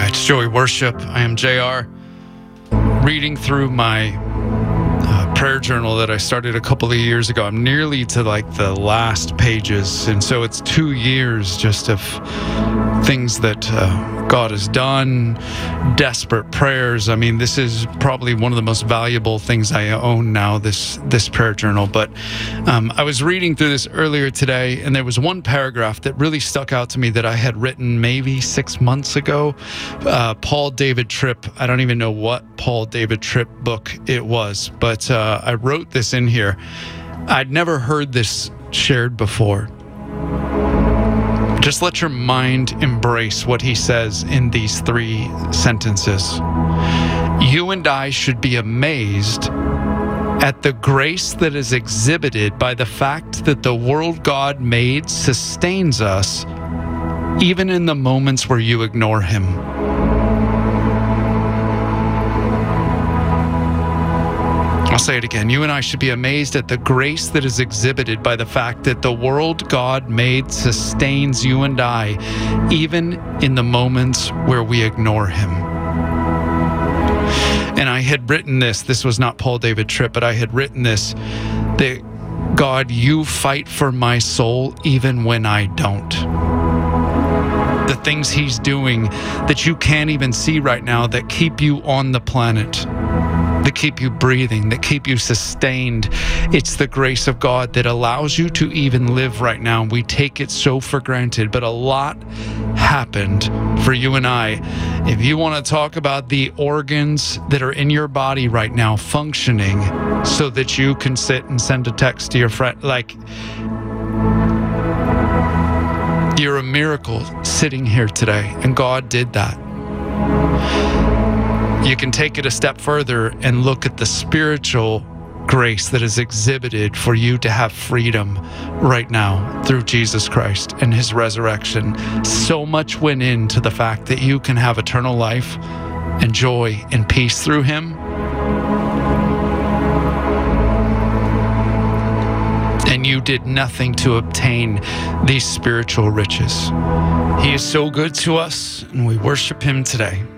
It's Joey Worship. I am JR, reading through my prayer journal that I started a couple of years ago. I'm nearly to like the last pages, and so it's 2 years just of things that God has done, desperate prayers. I mean, this is probably one of the most valuable things I own now, this prayer journal. But I was reading through this earlier today, and there was one paragraph that really stuck out to me that I had written maybe 6 months ago. Paul David Tripp, I don't even know what Paul David Tripp book it was, but I wrote this in here. I'd never heard this shared before. Just let your mind embrace what he says in these 3 sentences. You and I should be amazed at the grace that is exhibited by the fact that the world God made sustains us even in the moments where you ignore him. I'll say it again. You and I should be amazed at the grace that is exhibited by the fact that the world God made sustains you and I, even in the moments where we ignore him. And I had written this was not Paul David Tripp, but I had written this, that God, you fight for my soul even when I don't. The things he's doing that you can't even see right now that keep you on the planet, that keep you breathing, that keep you sustained. It's the grace of God that allows you to even live right now. We take it so for granted, but a lot happened for you and I. If you want to talk about the organs that are in your body right now functioning so that you can sit and send a text to your friend, like, you're a miracle sitting here today, and God did that. You can take it a step further and look at the spiritual grace that is exhibited for you to have freedom right now through Jesus Christ and his resurrection. So much went into the fact that you can have eternal life and joy and peace through him. And you did nothing to obtain these spiritual riches. He is so good to us, and we worship him today.